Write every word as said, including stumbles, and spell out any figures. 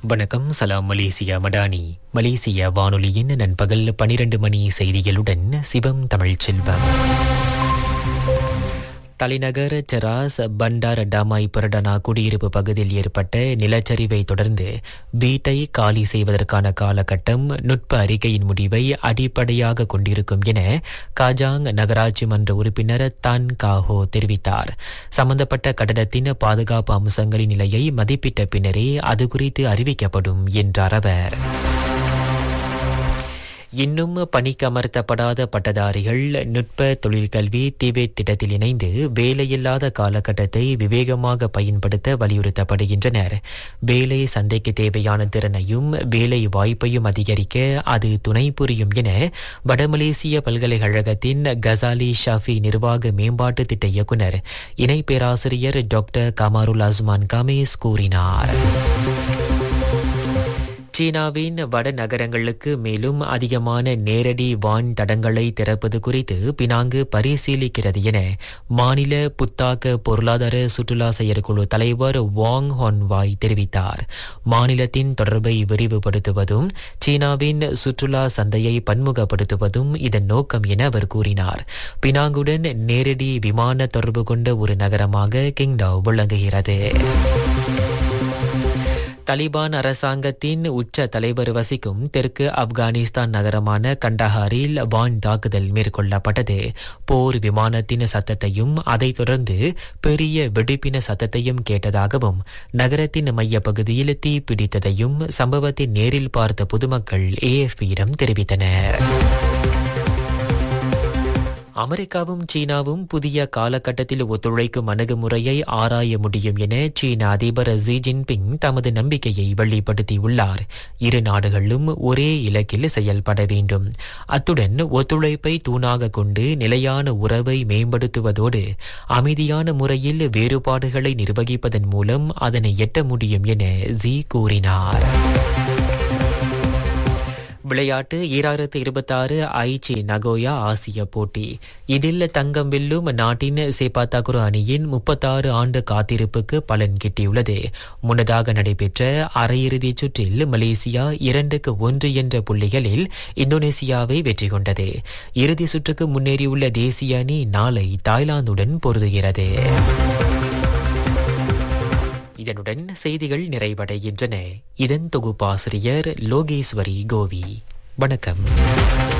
வணக்கம். சலாம் Malaysia Madani. Malaysia வானொலியின் நண்பகல் பனிரெண்டு மணி செய்திகளுடன் சிவம் தமிழ் செல்வம். தலைநகர் செராஸ் பண்டார் டாமாய் பரடனா குடியிருப்பு பகுதியில் ஏற்பட்ட நிலச்சரிவை தொடர்ந்து வீட்டை காலி செய்வதற்கான காலகட்டம் நுட்ப அறிக்கையின் முடிவை அடிப்படையாக கொண்டிருக்கும் என காஜாங் நகராட்சி மன்ற உறுப்பினர் தான் காஹோ தெரிவித்தார். சம்பந்தப்பட்ட கட்டடத்தின் பாதுகாப்பு அம்சங்களின் நிலையை மதிப்பிட்ட பின்னரே அது குறித்து அறிவிக்கப்படும் என்றார் அவர். இன்னும் பணிக்கமர்த்தப்படாத பட்டதாரிகள் நுட்ப தொழிற்கல்வி திபெத் திட்டத்தில் இணைந்து வேலையில்லாத காலகட்டத்தை விவேகமாக பயன்படுத்த வலியுறுத்தப்படுகின்றனர். வேலை சந்தைக்கு தேவையான திறனையும் வேலை வாய்ப்பையும் அதிகரிக்க அது துணை புரியும் என வடமலேசிய பல்கலைக்கழகத்தின் கசாலி ஷாஃபி நிர்வாக மேம்பாட்டு திட்ட இயக்குநர் இணை பேராசிரியர் டாக்டர் கமாருல் அஸ்மான் காமேஸ் கூறினார். சீனாவின் வட நகரங்களுக்கு மேலும் அதிகமான நேரடி வான் தடங்களை திறப்பது குறித்து பினாங்கு பரிசீலிக்கிறது என மாநில புத்தாக்க பொருளாதார சுற்றுலா செயற்குழு தலைவர் வாங் ஹொன்வாய் தெரிவித்தார். மாநிலத்தின் தொடர்பை விரிவுபடுத்துவதும் சீனாவின் சுற்றுலா சந்தையை பன்முகப்படுத்துவதும் இதன் நோக்கம் என அவர் கூறினார். பினாங்குடன் நேரடி விமான தொடர்பு கொண்ட ஒரு நகரமாக கிங்டாவ் விளங்குகிறது. தலிபான் அரசாங்கத்தின் உச்ச தலைவர் வசிக்கும் தெற்கு ஆப்கானிஸ்தான் நகரமான கண்டஹாரில் வான் தாக்குதல் மேற்கொள்ளப்பட்டது. போர் விமானத்தின் சத்தத்தையும் அதைத் தொடர்ந்து பெரிய வெடிப்பின சத்தத்தையும் கேட்டதாகவும் நகரத்தின் மையப்பகுதியில் தீ பிடித்ததையும் சம்பவத்தை நேரில் பார்த்த பொதுமக்கள் ஏஎஃப்பியிடம் தெரிவித்தனர். அமெரிக்காவும் சீனாவும் புதிய காலகட்டத்தில் ஒத்துழைக்கும் அணுகுமுறையை ஆராய முடியும் என சீன அதிபர் ஜி ஜின்பிங் தமது நம்பிக்கையை வெளிப்படுத்தியுள்ளார். இரு நாடுகளும் ஒரே இலக்கில் செயல்பட வேண்டும். அத்துடன் ஒத்துழைப்பை தூணாக கொண்டு நிலையான உறவை மேம்படுத்துவதோடு அமைதியான முறையில் வேறுபாடுகளை நிர்வகிப்பதன் மூலம் அதனை எட்ட முடியும் என ஜி கூறினார். விளையாட்டு ஈராயிரத்து இருபத்தி ஆறு ஐச்சி நகோயா ஆசிய போட்டி. இதில் தங்கம் வெல்லும் நாட்டின் சேபாத்தாகுரு அணியின் முப்பத்தாறு ஆண்டு காத்திருப்புக்கு பலன் கிட்டியுள்ளது. முன்னதாக நடைபெற்ற அரையிறுதிச் சுற்றில் மலேசியா இரண்டுக்கு ஒன்று என்ற புள்ளிகளில் இந்தோனேசியாவை வெற்றி கொண்டது. இறுதி சுற்றுக்கு முன்னேறியுள்ள தேசிய அணி நாளை தாய்லாந்துடன் பொருதுகிறது. இதனுடன் செய்திகள் நிறைவடைகின்றன. இதன் தொகுப்பாசிரியர் லோகேஸ்வரி கோவி. வணக்கம்.